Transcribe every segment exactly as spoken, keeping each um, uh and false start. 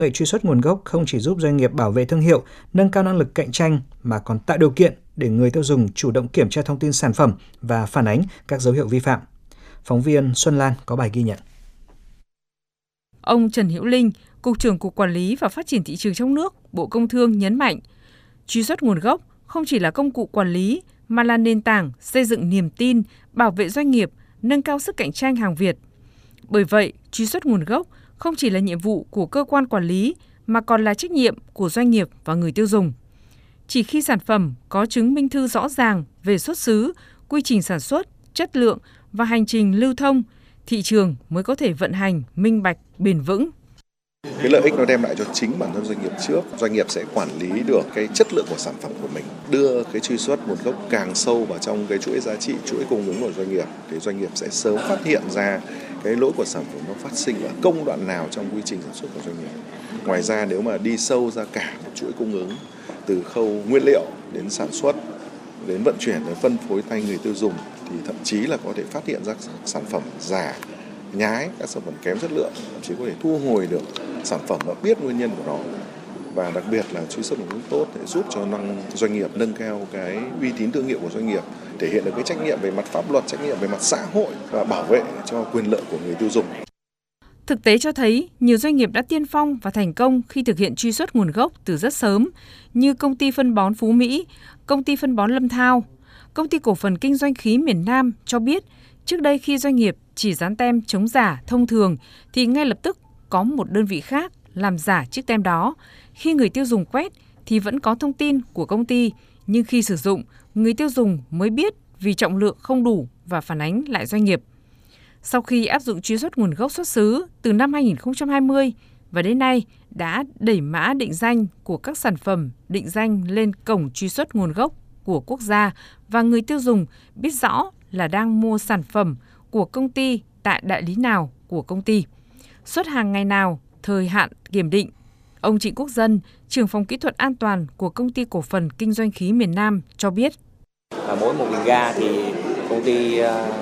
Vậy truy xuất nguồn gốc không chỉ giúp doanh nghiệp bảo vệ thương hiệu, nâng cao năng lực cạnh tranh mà còn tạo điều kiện để người tiêu dùng chủ động kiểm tra thông tin sản phẩm và phản ánh các dấu hiệu vi phạm. Phóng viên Xuân Lan có bài ghi nhận. Ông Trần Hữu Linh, Cục trưởng Cục Quản lý và Phát triển thị trường trong nước, Bộ Công Thương nhấn mạnh, truy xuất nguồn gốc không chỉ là công cụ quản lý mà là nền tảng xây dựng niềm tin, bảo vệ doanh nghiệp, nâng cao sức cạnh tranh hàng Việt. Bởi vậy, truy xuất nguồn gốc không chỉ là nhiệm vụ của cơ quan quản lý mà còn là trách nhiệm của doanh nghiệp và người tiêu dùng. Chỉ khi sản phẩm có chứng minh thư rõ ràng về xuất xứ, quy trình sản xuất, chất lượng và hành trình lưu thông, thị trường mới có thể vận hành minh bạch, bền vững. Cái lợi ích nó đem lại cho chính bản thân doanh nghiệp trước, doanh nghiệp sẽ quản lý được cái chất lượng của sản phẩm của mình, đưa cái truy xuất nguồn gốc càng sâu vào trong cái chuỗi giá trị, chuỗi cung ứng của doanh nghiệp, thì doanh nghiệp sẽ sớm phát hiện ra cái lỗi của sản phẩm nó phát sinh ở công đoạn nào trong quy trình sản xuất của doanh nghiệp. Ngoài ra nếu mà đi sâu ra cả một chuỗi cung ứng từ khâu nguyên liệu đến sản xuất, đến vận chuyển, đến phân phối tay người tiêu dùng thì thậm chí là có thể phát hiện ra sản phẩm giả, nhái, các sản phẩm kém chất lượng, thậm chí có thể thu hồi được sản phẩm và biết nguyên nhân của nó. Và đặc biệt là truy xuất nguồn gốc tốt để giúp cho năng doanh nghiệp nâng cao cái uy tín thương hiệu của doanh nghiệp, thể hiện được cái trách nhiệm về mặt pháp luật, trách nhiệm về mặt xã hội và bảo vệ cho quyền lợi của người tiêu dùng. Thực tế cho thấy, nhiều doanh nghiệp đã tiên phong và thành công khi thực hiện truy xuất nguồn gốc từ rất sớm, như công ty phân bón Phú Mỹ, công ty phân bón Lâm Thao, công ty cổ phần kinh doanh khí miền Nam cho biết, trước đây khi doanh nghiệp chỉ dán tem chống giả thông thường thì ngay lập tức có một đơn vị khác làm giả chiếc tem đó. Khi người tiêu dùng quét thì vẫn có thông tin của công ty, nhưng khi sử dụng, người tiêu dùng mới biết vì trọng lượng không đủ và phản ánh lại doanh nghiệp. Sau khi áp dụng truy xuất nguồn gốc xuất xứ từ năm hai nghìn không trăm hai mươi và đến nay đã đẩy mã định danh của các sản phẩm định danh lên cổng truy xuất nguồn gốc của quốc gia và người tiêu dùng biết rõ là đang mua sản phẩm của công ty tại đại lý nào của công ty, xuất hàng ngày nào, thời hạn kiểm định. Ông Trịnh Quốc Dân, trưởng phòng kỹ thuật an toàn của công ty cổ phần kinh doanh khí miền Nam cho biết. Và mỗi một bình ga thì công ty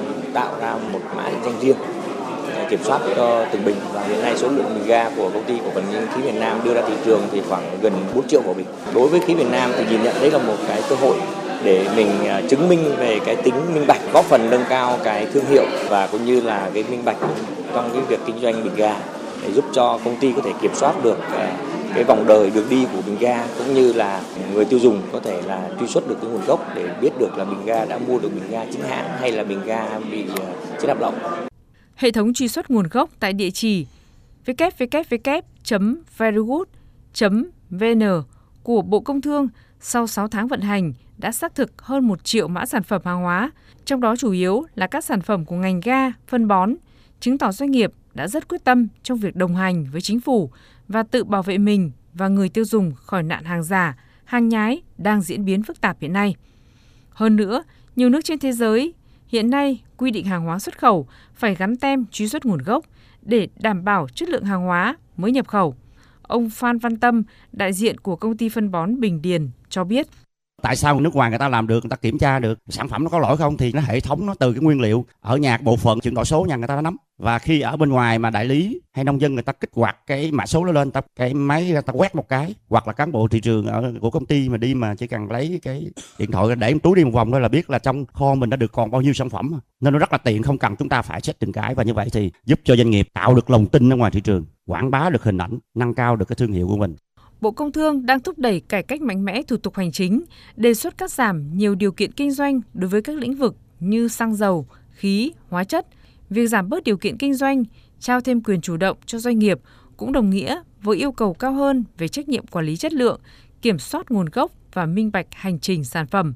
tạo ra một mã định danh riêng kiểm soát cho từng bình, và hiện nay số lượng bình ga của công ty cổ phần khí miền Nam đưa ra thị trường thì khoảng gần bốn triệu vỏ bình. Đối với khí miền Nam thì nhìn nhận đấy là một cái cơ hội để mình chứng minh về cái tính minh bạch, góp phần nâng cao cái thương hiệu và cũng như là cái minh bạch trong cái việc kinh doanh bình ga, để giúp cho công ty có thể kiểm soát được cái vòng đời đường đi của bình ga, cũng như là người tiêu dùng có thể là truy xuất được cái nguồn gốc để biết được là bình ga đã mua được bình ga chính hãng hay là bình ga bị chế đạp lậu. Hệ thống truy xuất nguồn gốc tại địa chỉ w w w chấm verygood chấm v n của Bộ Công Thương sau sáu tháng vận hành đã xác thực hơn một triệu mã sản phẩm hàng hóa, trong đó chủ yếu là các sản phẩm của ngành ga, phân bón, chứng tỏ doanh nghiệp đã rất quyết tâm trong việc đồng hành với chính phủ và tự bảo vệ mình và người tiêu dùng khỏi nạn hàng giả, hàng nhái đang diễn biến phức tạp hiện nay. Hơn nữa, nhiều nước trên thế giới hiện nay quy định hàng hóa xuất khẩu phải gắn tem truy xuất nguồn gốc để đảm bảo chất lượng hàng hóa mới nhập khẩu. Ông Phan Văn Tâm, đại diện của công ty phân bón Bình Điền cho biết. Tại sao nước ngoài người ta làm được, người ta kiểm tra được, sản phẩm nó có lỗi không thì nó hệ thống nó từ cái nguyên liệu. Ở nhà bộ phận chuyển đổi số nhà người ta đã nắm. Và khi ở bên ngoài mà đại lý hay nông dân người ta kích hoạt cái mã số đó lên, ta cái máy ta quét một cái, hoặc là cán bộ thị trường ở của công ty mà đi mà chỉ cần lấy cái điện thoại để túi đi một vòng thôi là biết là trong kho mình đã được còn bao nhiêu sản phẩm. Nên nó rất là tiện, không cần chúng ta phải check từng cái, và như vậy thì giúp cho doanh nghiệp tạo được lòng tin ở ngoài thị trường, quảng bá được hình ảnh, nâng cao được cái thương hiệu của mình. Bộ Công Thương đang thúc đẩy cải cách mạnh mẽ thủ tục hành chính, đề xuất cắt giảm nhiều điều kiện kinh doanh đối với các lĩnh vực như xăng dầu, khí, hóa chất. Việc giảm bớt điều kiện kinh doanh, trao thêm quyền chủ động cho doanh nghiệp cũng đồng nghĩa với yêu cầu cao hơn về trách nhiệm quản lý chất lượng, kiểm soát nguồn gốc và minh bạch hành trình sản phẩm.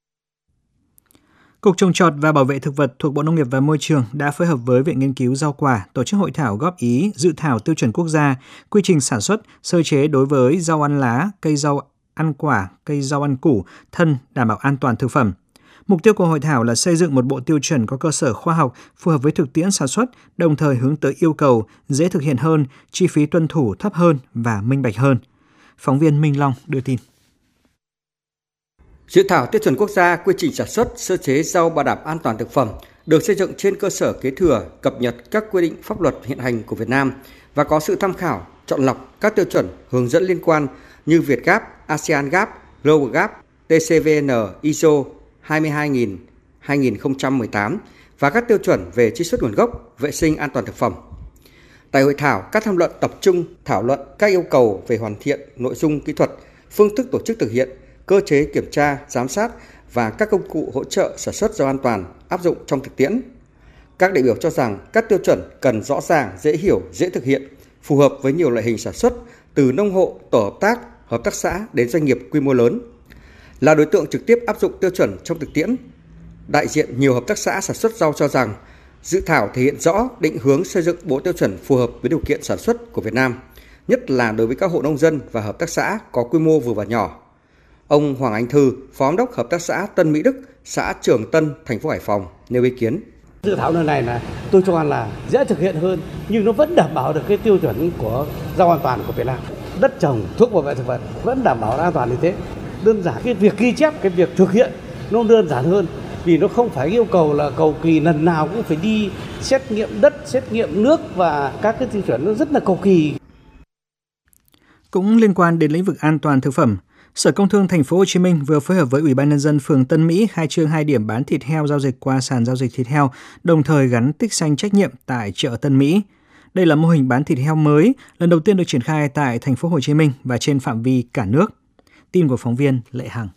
Cục Trồng trọt và Bảo vệ thực vật thuộc Bộ Nông nghiệp và Môi trường đã phối hợp với Viện Nghiên cứu Rau quả tổ chức hội thảo góp ý dự thảo tiêu chuẩn quốc gia, quy trình sản xuất, sơ chế đối với rau ăn lá, cây rau ăn quả, cây rau ăn củ, thân đảm bảo an toàn thực phẩm. Mục tiêu của hội thảo là xây dựng một bộ tiêu chuẩn có cơ sở khoa học, phù hợp với thực tiễn sản xuất, đồng thời hướng tới yêu cầu dễ thực hiện hơn, chi phí tuân thủ thấp hơn và minh bạch hơn. Phóng viên Minh Long đưa tin. Dự thảo tiêu chuẩn quốc gia quy trình sản xuất, sơ chế rau bảo đảm an toàn thực phẩm được xây dựng trên cơ sở kế thừa, cập nhật các quy định pháp luật hiện hành của Việt Nam và có sự tham khảo chọn lọc các tiêu chuẩn hướng dẫn liên quan như Việt Gap, ASEAN Gap, Global Gap, tê xê vê en, i ét o hai mươi hai nghìn hai nghìn không trăm mười tám và các tiêu chuẩn về truy xuất nguồn gốc, vệ sinh an toàn thực phẩm. Tại hội thảo, các tham luận tập trung thảo luận các yêu cầu về hoàn thiện nội dung kỹ thuật, phương thức tổ chức thực hiện, cơ chế kiểm tra, giám sát và các công cụ hỗ trợ sản xuất rau an toàn áp dụng trong thực tiễn. Các đại biểu cho rằng các tiêu chuẩn cần rõ ràng, dễ hiểu, dễ thực hiện, phù hợp với nhiều loại hình sản xuất từ nông hộ, tổ hợp tác, hợp tác xã đến doanh nghiệp quy mô lớn. Là đối tượng trực tiếp áp dụng tiêu chuẩn trong thực tiễn, đại diện nhiều hợp tác xã sản xuất rau cho rằng dự thảo thể hiện rõ định hướng xây dựng bộ tiêu chuẩn phù hợp với điều kiện sản xuất của Việt Nam, nhất là đối với các hộ nông dân và hợp tác xã có quy mô vừa và nhỏ. Ông Hoàng Anh Thư, Phó Giám đốc Hợp tác xã Tân Mỹ Đức, xã Trường Tân, thành phố Hải Phòng nêu ý kiến. Dự thảo lần này là tôi cho là dễ thực hiện hơn, nhưng nó vẫn đảm bảo được cái tiêu chuẩn của rau an toàn của Việt Nam. Đất trồng, thuốc bảo vệ thực vật vẫn đảm bảo an toàn như thế. Đơn giản cái việc ghi chép, cái việc thực hiện nó đơn giản hơn, vì nó không phải yêu cầu là cầu kỳ lần nào cũng phải đi xét nghiệm đất, xét nghiệm nước và các cái tiêu chuẩn nó rất là cầu kỳ. Cũng liên quan đến lĩnh vực an toàn thực phẩm, Sở Công Thương Thành phố Hồ Chí Minh vừa phối hợp với Ủy ban Nhân dân phường Tân Mỹ khai trương hai điểm bán thịt heo giao dịch qua sàn giao dịch thịt heo, đồng thời gắn tích xanh trách nhiệm tại chợ Tân Mỹ. Đây là mô hình bán thịt heo mới, lần đầu tiên được triển khai tại Thành phố Hồ Chí Minh và trên phạm vi cả nước. Tin của phóng viên Lệ Hằng.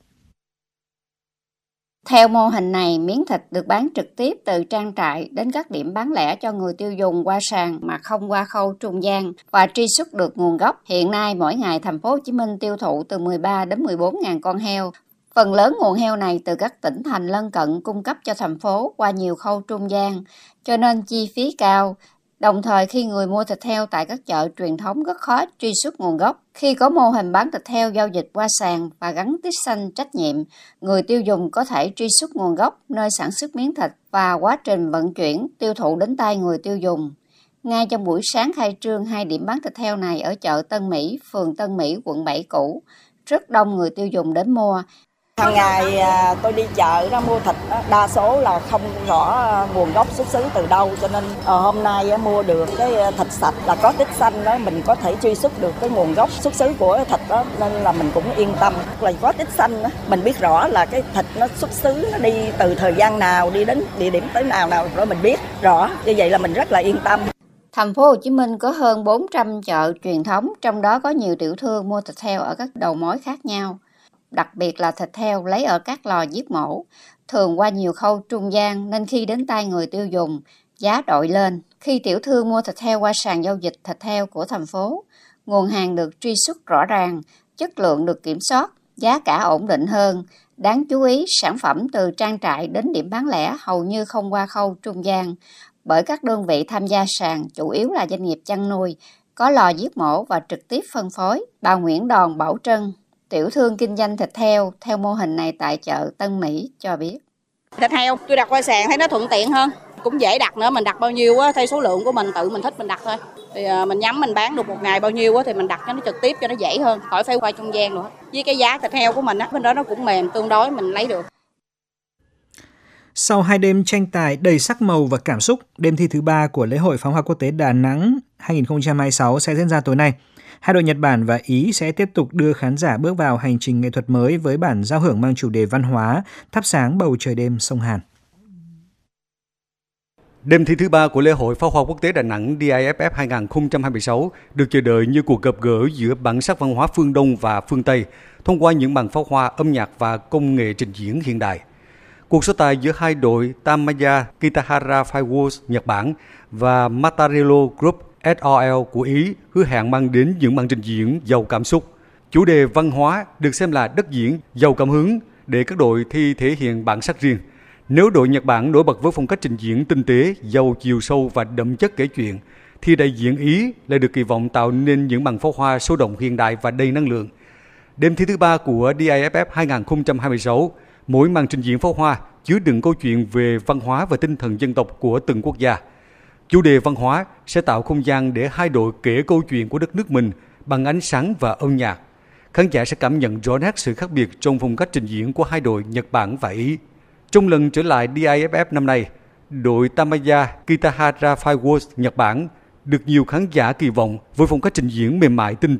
Theo mô hình này, miếng thịt được bán trực tiếp từ trang trại đến các điểm bán lẻ cho người tiêu dùng qua sàn mà không qua khâu trung gian và truy xuất được nguồn gốc. Hiện nay, mỗi ngày thành phố Hồ Chí Minh tiêu thụ từ mười ba đến mười bốn nghìn con heo. Phần lớn nguồn heo này từ các tỉnh thành lân cận cung cấp cho thành phố qua nhiều khâu trung gian, cho nên chi phí cao. Đồng thời, khi người mua thịt heo tại các chợ truyền thống rất khó truy xuất nguồn gốc. Khi có mô hình bán thịt heo giao dịch qua sàn và gắn tích xanh trách nhiệm, người tiêu dùng có thể truy xuất nguồn gốc, nơi sản xuất miếng thịt và quá trình vận chuyển, tiêu thụ đến tay người tiêu dùng. Ngay trong buổi sáng khai trương hai điểm bán thịt heo này ở chợ Tân Mỹ, phường Tân Mỹ, quận bảy cũ, rất đông người tiêu dùng đến mua. Hàng ngày tôi đi chợ ra mua thịt, đa số là không rõ nguồn gốc xuất xứ từ đâu, cho nên hôm nay mua được cái thịt sạch là có tích xanh đó, mình có thể truy xuất được cái nguồn gốc xuất xứ của thịt đó, nên là mình cũng yên tâm. Là có tích xanh đó, mình biết rõ là cái thịt nó xuất xứ, nó đi từ thời gian nào, đi đến địa điểm tới nào nào rồi mình biết rõ, như vậy là mình rất là yên tâm. Thành phố Hồ Chí Minh có hơn bốn trăm chợ truyền thống, trong đó có nhiều tiểu thương mua thịt heo ở các đầu mối khác nhau. Đặc biệt là thịt heo lấy ở các lò giết mổ, thường qua nhiều khâu trung gian nên khi đến tay người tiêu dùng, giá đội lên. Khi tiểu thương mua thịt heo qua sàn giao dịch thịt heo của thành phố, nguồn hàng được truy xuất rõ ràng, chất lượng được kiểm soát, giá cả ổn định hơn. Đáng chú ý, sản phẩm từ trang trại đến điểm bán lẻ hầu như không qua khâu trung gian, bởi các đơn vị tham gia sàn chủ yếu là doanh nghiệp chăn nuôi, có lò giết mổ và trực tiếp phân phối. Bà Nguyễn Đòn Bảo Trân, tiểu thương kinh doanh thịt heo theo mô hình này tại chợ Tân Mỹ cho biết. Thịt heo tôi đặt qua sàn thấy nó thuận tiện hơn, cũng dễ đặt nữa, mình đặt bao nhiêu á theo số lượng của mình, tự mình thích mình đặt thôi. Thì mình nhắm mình bán được một ngày bao nhiêu á thì mình đặt cho nó trực tiếp cho nó dễ hơn, khỏi phải qua trung gian nữa. Với cái giá thịt heo của mình á, bên đó nó cũng mềm, tương đối mình lấy được. Sau hai đêm tranh tài đầy sắc màu và cảm xúc, đêm thi thứ ba của lễ hội pháo hoa quốc tế Đà Nẵng hai không hai sáu sẽ diễn ra tối nay. Hai đội Nhật Bản và Ý sẽ tiếp tục đưa khán giả bước vào hành trình nghệ thuật mới với bản giao hưởng mang chủ đề văn hóa, thắp sáng bầu trời đêm sông Hàn. Đêm thi thứ ba của lễ hội pháo hoa quốc tế Đà Nẵng đê i ép ép hai không hai sáu được chờ đợi như cuộc gặp gỡ giữa bản sắc văn hóa phương Đông và phương Tây thông qua những màn pháo hoa, âm nhạc và công nghệ trình diễn hiện đại. Cuộc so tài giữa hai đội Tamiya Kitahara Fireworks Nhật Bản và Mattarello Group ét rờ lờ của Ý hứa hẹn mang đến những màn trình diễn giàu cảm xúc. Chủ đề văn hóa được xem là đất diễn giàu cảm hứng để các đội thi thể hiện bản sắc riêng. Nếu đội Nhật Bản nổi bật với phong cách trình diễn tinh tế, giàu chiều sâu và đậm chất kể chuyện, thì đại diện Ý lại được kỳ vọng tạo nên những màn pháo hoa sôi động hiện đại và đầy năng lượng. Đêm thi thứ ba của đê i ép ép hai không hai sáu, mỗi màn trình diễn pháo hoa chứa đựng câu chuyện về văn hóa và tinh thần dân tộc của từng quốc gia. Chủ đề văn hóa sẽ tạo không gian để hai đội kể câu chuyện của đất nước mình bằng ánh sáng và âm nhạc. Khán giả sẽ cảm nhận rõ nét sự khác biệt trong phong cách trình diễn của hai đội Nhật Bản và Ý. Trong lần trở lại đê i ép ép năm nay, đội Tamiya Kitahara Fireworks Nhật Bản được nhiều khán giả kỳ vọng với phong cách trình diễn mềm mại tinh tế.